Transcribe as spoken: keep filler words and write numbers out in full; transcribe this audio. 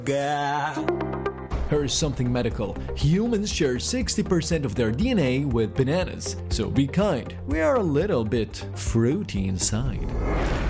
Here's something medical. Humans share sixty percent of their D N A with bananas, so be kind. We are a little bit fruity inside.